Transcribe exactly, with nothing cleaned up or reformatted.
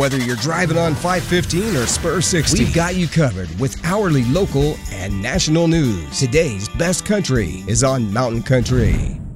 Whether you're driving on five fifteen or Spur sixty, we've got you covered with hourly local and national news. Today's best country is on Mountain Country.